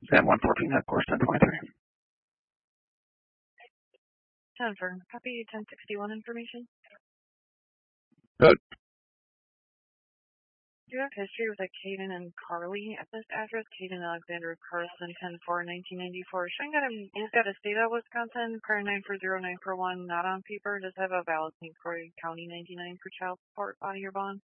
San Juan 14, headquarters 1023. 10 for copy 1061 information. Good. Do you have history with a Caden and Carly at this address? Caden Alexander Carlson, 10-4-1994. Showing that he's got a state of Wisconsin, prior 940-941, not on paper. Does have a valid St. Croix County 99 for child support on your bond?